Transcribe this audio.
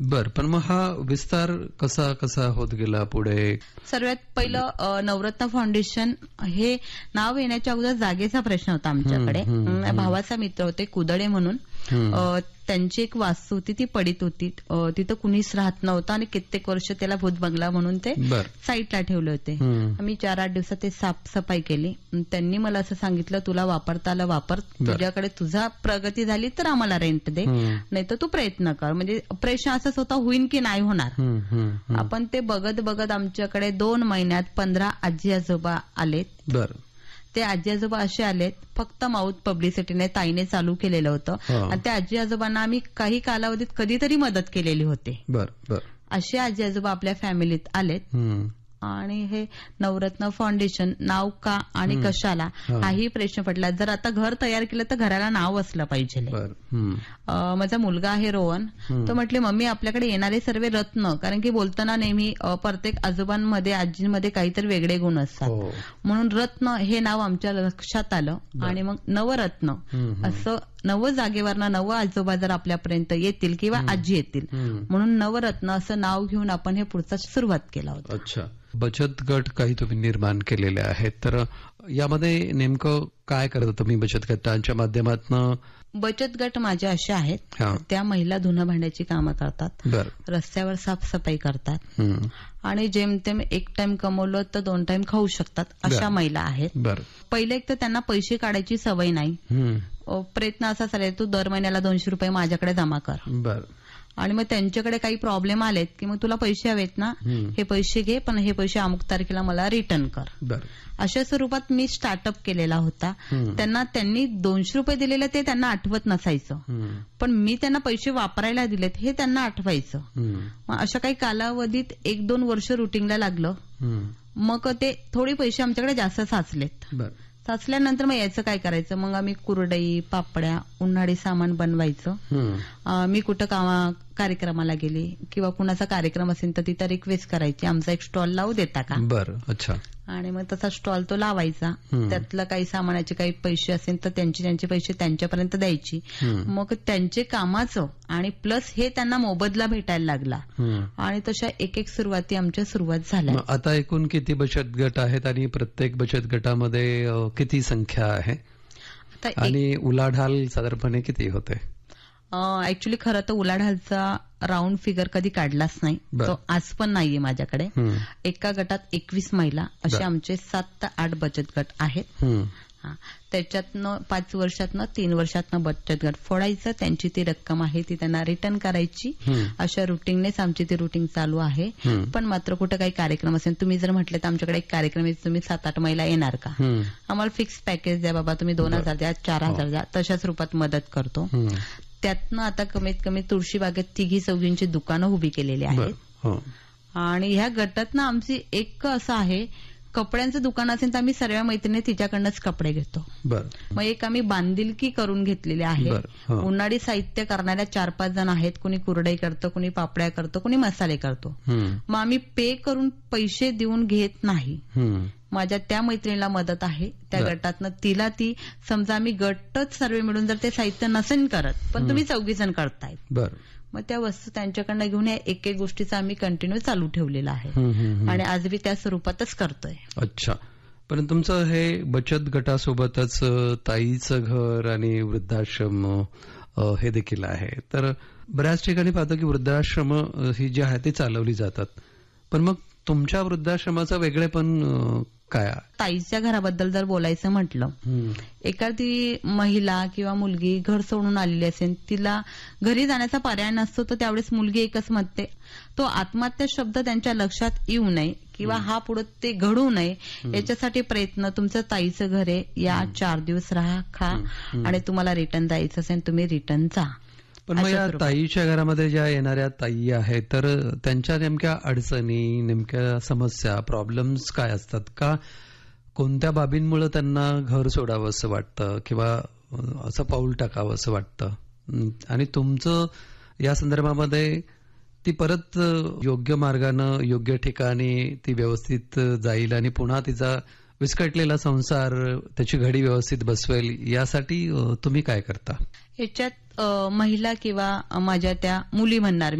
बर, पण मग हा विस्तार कसा कसा होत गेला पुढे? सर्वात पहिलं नवरत्न फाउंडेशन हे नाव येण्याच्या अगोदर जागेचा प्रश्न होता आमच्याकडे. भावाचा मित्र होते कुदळे म्हणून, त्यांची एक वास्तू होती, ती पडीत होती. तिथं कुणीच राहत नव्हतं आणि कित्येक वर्ष त्याला भूत बंगला म्हणून ते साईटला ठेवले होते. आम्ही 4-8 दिवसात ते साफसफाई केली. त्यांनी मला असं सांगितलं, तुला वापरता आलं वापर, तुझ्याकडे तुझा प्रगती झाली तर आम्हाला रेंट दे, नाही तर तू प्रयत्न कर. म्हणजे प्रश्न असाच होता, होईन की नाही होणार. आपण ते बघत बघत आमच्याकडे 2 महिन्यात 15 आजी आजोबा आलेत. बरं. ते आजी आजोबा असे आलेत, फक्त माउथ पब्लिसिटीने ताईने चालू केलेलं होतं आणि त्या आजी आजोबांना आम्ही काही कालावधीत कधीतरी मदत केलेली होती. असे आजी आजोबा आपल्या फॅमिलीत आलेत. आणि हे नवरत्न फाउंडेशन नाव का आणि कशाला हाही प्रश्न पडला. जर आता घर तयार केलं तर घराला नाव असलं पाहिजे. माझा मुलगा आहे रोहन, तो म्हटले मम्मी आपल्याकडे येणारे सर्व रत्न, कारण की बोलताना नेहमी प्रत्येक आजोबांमध्ये आजींमध्ये काहीतरी वेगळे गुण असतात, म्हणून रत्न हे नाव आमच्या लक्षात आलं. आणि मग नवरत्न असं, नव जागेवरनं नव आजोबा जर आपल्यापर्यंत येतील किंवा आजी येतील म्हणून नवरत्न असं नाव घेऊन आपण हे पुढचा सुरुवात केला होता. अच्छा, बचत गट काही तुम्ही निर्माण केलेले आहेत, तर यामध्ये नेमकं काय करता तुम्ही बचत गटांच्या माध्यमातून? बचत गट माझे असे आहेत, त्या महिला धुणं भांड्याची कामं करतात, रस्त्यावर साफसफाई करतात आणि जेमतेम 1 टाइम कमवलं तर 2 टाइम खाऊ शकतात अशा महिला आहेत. पहिले एक तर त्यांना पैसे काढायची सवय नाही. प्रयत्न असा चालेल, तू दर महिन्याला 200 रुपये माझ्याकडे जमा कर. आणि मग त्यांच्याकडे काही प्रॉब्लेम आलेत की मग तुला पैसे हवेत ना, हे पैसे घे, पण हे पैसे अमुक तारखेला मला रिटर्न कर. अशा स्वरूपात मी स्टार्टअप केलेला होता. त्यांनी 200 रुपये दिलेले ते त्यांना आठवत नसायचं, पण मी त्यांना पैसे वापरायला दिलेत हे त्यांना आठवायचं. मग अशा काही कालावधीत 1-2 वर्ष रुटीनला लागलं. मग ते थोडे पैसे आमच्याकडे जास्त साचलेत. साचल्यानंतर मग याचं काय करायचं, मग आम्ही कुरडई, पापड्या, उन्हाळी सामान बनवायचं. मी कुठं कार्यक्रमाला गेली किंवा कुणाचा कार्यक्रम असेल तर तिथं रिक्वेस्ट करायची, आमचा एक स्टॉल लावू देता का. अच्छा. आणि मग तसा स्टॉल तो लावायचा. त्यातलं काही सामानाचे काही पैसे असेल तर त्यांचे पैसे त्यांच्यापर्यंत द्यायची. मग त्यांचे कामाचं आणि प्लस हे त्यांना मोबदला भेटायला लागला. आणि तशा एक सुरुवाती आमच्या सुरुवात झाल्या. आता एकूण किती बचत गट आहेत आणि प्रत्येक बचत गटामध्ये किती संख्या आहे आणि उलाढाल साधारणपणे किती होते? ऍक्च्युली खरं तर उलाढालचा राऊंड फिगर कधी काढलाच नाही, तो आज पण नाहीये माझ्याकडे. एका गटात 21 महिला असे आमचे 7 ते 8 बचत गट आहेत. त्याच्यातनं 5 वर्षातनं 3 वर्षातनं बचत गट फोडायचं, त्यांची ती रक्कम आहे ती त्यांना रिटर्न करायची. अशा रुटीननेच आमची ती रुटीन चालू आहे. पण मात्र कुठं काही कार्यक्रम असेल, तुम्ही जर म्हटलं तर आमच्याकडे एक कार्यक्रम आहे, तुम्ही 7-8 महिला येणार का, आम्हाला फिक्स पॅकेज द्या बाबा, तुम्ही 2000 द्या, 4000 द्या, तशाच रूपात मदत करतो. त्यातनं आता कमीत कमी तुळशीबागेत 3-4 दुकानं उभी केलेली आहेत. आणि ह्या गटातनं आमची एक असं आहे, कपड्यांचं दुकान असेल तर आम्ही सर्व मैत्रिणी तिच्याकडनंच कपडे घेतो. मग एक आम्ही बांधिलकी करून घेतलेली आहे. उन्हाळी साहित्य करणाऱ्या 4-5 जण आहेत, कुणी कुरडई करतं, कुणी पापड्या करतो, कुणी मसाले करतो. मग आम्ही पे करून पैसे देऊन घेत नाही. माझ्या त्या मैत्रिणीला मदत आहे त्या गटातनं, तिला ती समजा आम्ही गटच सर्व मिळून जर ते साहित्य नसेल करत पण तुम्ही 4 जण करतायत, मग त्या वस्तू त्यांच्याकडनं घेऊन या एक गोष्टीचा आम्ही कंटिन्यू चालू ठेवलेला आहे आणि आज मी त्या स्वरूपातच करतोय. अच्छा. पण तुमचं हे बचत गटासोबतच ताईचं घर आणि वृद्धाश्रम हे देखील आहे, तर बऱ्याच ठिकाणी पाहतो की वृद्धाश्रम ही जी आहे ती चालवली जातात, पण मग तुमच्या वृद्धाश्रमाचं वेगळेपण काय? ताईच्या घराबद्दल जर बोलायचं म्हटलं, एखादी महिला किंवा मुलगी घर सोडून आलेली असेल, तिला घरी जाण्याचा पर्याय नसतो, तर त्यावेळेस मुलगी एकच म्हणते, तो आत्महत्या शब्द त्यांच्या लक्षात येऊ नये किंवा हा पुढे ते घडू नये याच्यासाठी प्रयत्न. तुमचं ताईचं घर आहे, या 4 दिवस राहा, खा आणि तुम्हाला रिटर्न जायचं असेल तुम्ही रिटर्न जा. पण मग या ताईच्या घरामध्ये ज्या येणाऱ्या ताई आहेत, तर त्यांच्या नेमक्या अडचणी, नेमक्या समस्या, प्रॉब्लेम्स काय असतात का? कोणत्या बाबींमुळे त्यांना घर सोडावं असं वाटतं किंवा असं पाऊल टाकावं असं वाटतं? आणि तुमचं या संदर्भामध्ये ती परत योग्य मार्गानं योग्य ठिकाणी ती व्यवस्थित जाईल आणि पुन्हा तिचा विस्कटलेला संसार, त्याची घडी व्यवस्थित बसवेल, यासाठी तुम्ही काय करता? याच्यात महिला किंवा माझ्या त्या मुली म्हणणार